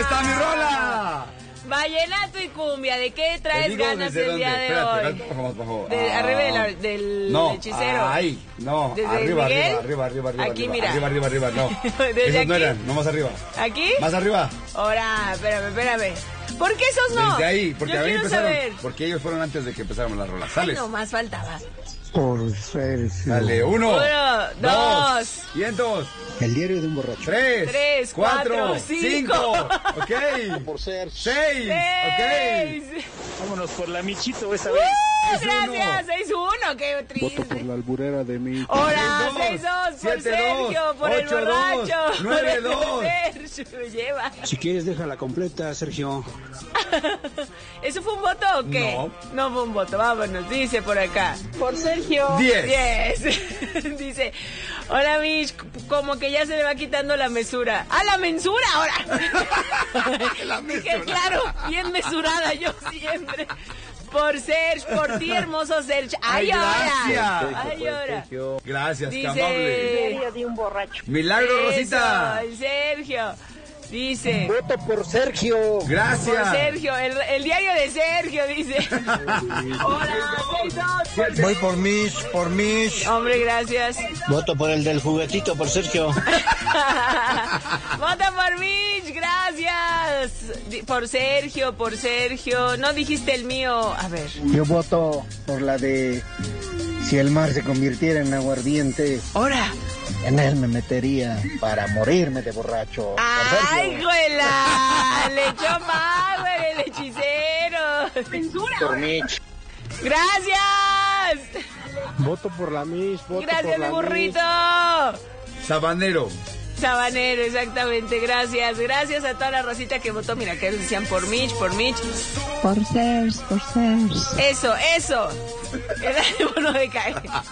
está mi rola! Vallenato y cumbia, ¿de qué traes ganas el día de hoy? Espérate, por favor. Arriba del hechicero. Ahí, no, ¿Desde arriba, Miguel? arriba. Aquí, mira. Arriba, no. ¿Desde Esos aquí? no eran, no más arriba. ¿Aquí? Más arriba. Ahora, espérame. ¿Por qué esos no? Desde ahí, porque yo a mí quiero empezaron, saber. porque ellos fueron antes de que empezáramos la rola. ¿Sales? No más faltaba. Por Sergio. Dale, 1, 2, vientos. El diario de un borracho. 3, 4, 5. Ok. Por ser 6. Ok. Vámonos por la Michito esa vez. Gracias, 6-1, qué triste. Voto por la alburera de mi. Ahora, 6-2 por 7-2, Sergio, por el 8-2, borracho. 9-2. Sergio, me lleva. Si quieres, déjala completa, Sergio. ¿Eso fue un voto o qué? No fue un voto, vámonos, dice por acá. Por Sergio. 10. Dice, hola Mish, como que ya se le va quitando la mesura. ¡Ah, la mensura ahora! La Dije, mesura. claro, bien mesurada yo siempre. Por Sergio, por ti, hermoso Sergio. ¡Ay, ahora! ¡Ay, ahora! Gracias, qué Dice... amable. Diario de un borracho. Milagro, Eso, Rosita. el Sergio. Dice... Voto por Sergio. Gracias. Por Sergio, el diario de Sergio, dice. Hola, 6-2. Voy por Mish. Hombre, gracias. Voto por el del juguetito, por Sergio. Vota por Mitch, gracias. Por Sergio. No dijiste el mío. A ver. Yo voto por la de si el mar se convirtiera en aguardiente, Ahora. en él me metería para morirme de borracho. ¡Ay, juela! Le echó power el hechicero. ¡Censura! Por Mitch. ¡Gracias! Voto por la Mish. ¡Gracias, mi burrito! Sabanero. Sabanero, exactamente, gracias. Gracias a toda la rosita que votó. Mira, que decían por Mitch. Por Sers. Eso. El ánimo no decae.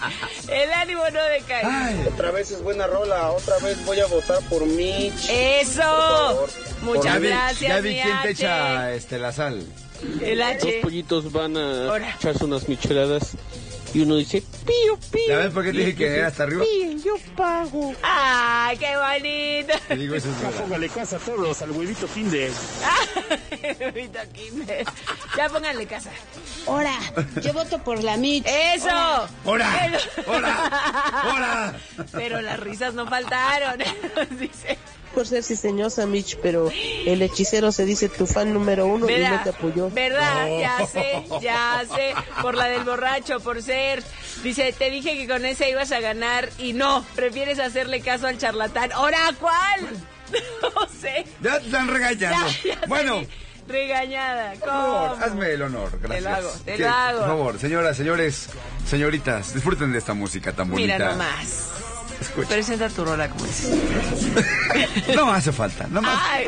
Ay, Otra vez es buena rola. Otra vez voy a votar por Mitch. Eso. Muchas gracias, ya vi mi quién te H. echa la sal. El Dos H. pollitos van a Ahora. echarse unas micheladas y uno dice, pío. ¿Ya ves por qué te dije que era hasta arriba? Yo pago. ¡Ay, qué bonito! Te digo, eso es verdad. Póngale casa a todos al huevito Kinder. Huevito Kinder. Ya pónganle casa. Ahora, yo voto por la Mitch. ¡Eso! ¡Hora! Pero las risas no faltaron. Dice. Por ser ciseñosa, Mitch, pero el hechicero se dice tu fan número 1 y no te apoyó. ¿Verdad? Ya sé. Por la del borracho, por ser. Dice, te dije que con ese ibas a ganar y no, prefieres hacerle caso al charlatán. ¿Ahora cuál? No sé. Ya te están regañando. Ya Bueno. salí regañada. Por favor, ¿Cómo? hazme el honor, gracias. Te lo hago. Por favor, señoras, señores, señoritas, disfruten de esta música tan bonita. Mira nomás. Escucha. Presenta tu rola como dices. No hace falta, no más. Ay.